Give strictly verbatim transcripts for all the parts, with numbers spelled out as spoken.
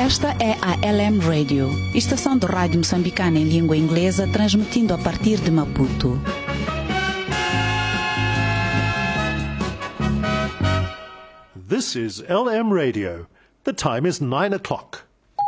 Esta é a L M Radio, estação de rádio moçambicana em língua inglesa, transmitindo a partir de Maputo. This is L M Radio. The time is nine o'clock.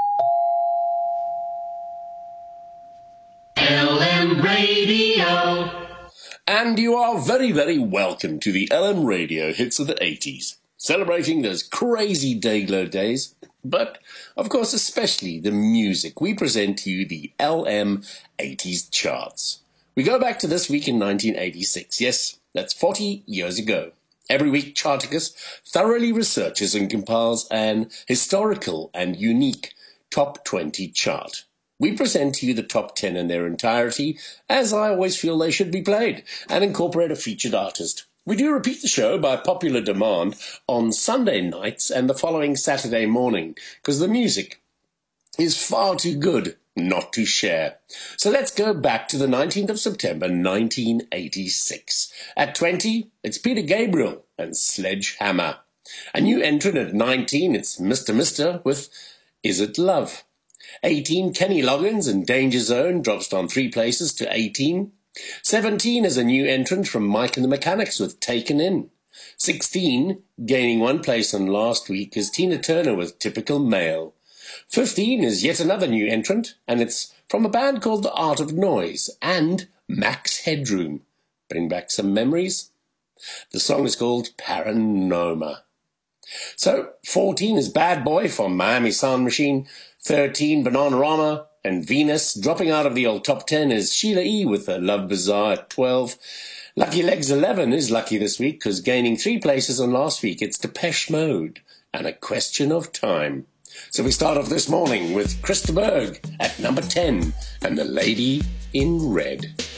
L M Radio. And you are very, very welcome to the L M Radio Hits of the eighties, celebrating those crazy Dayglow days, but, of course, especially the music. We present to you the L M eighties charts. We go back to this week in nineteen eighty-six. Yes, that's forty years ago. Every week, Charticus thoroughly researches and compiles an historical and unique top twenty chart. We present to you the top ten in their entirety, as I always feel they should be played, and incorporate a featured artist. We do repeat the show by popular demand on Sunday nights and the following Saturday morning, because the music is far too good not to share. So let's go back to the nineteenth of September, nineteen eighty-six. At twenty, it's Peter Gabriel and Sledgehammer. A new entrant at nineteen, it's Mister Mister with Is It Love? eighteen, Kenny Loggins and Danger Zone drops down three places to eighteen. seventeen is a new entrant from Mike and the Mechanics with Taken In. sixteen, gaining one place on last week, is Tina Turner with Typical Male. fifteen is yet another new entrant, and it's from a band called The Art of Noise and Max Headroom. Bring back some memories? The song is called Paranoma. So, fourteen is Bad Boy from Miami Sound Machine. thirteen, Bananarama and Venus. Dropping out of the old top ten is Sheila E. with her Love Bazaar at twelve. Lucky Legs eleven is lucky this week, because gaining three places on last week, it's Depeche Mode and A Question of Time. So we start off this morning with Christa Berg at number ten and The Lady in Red.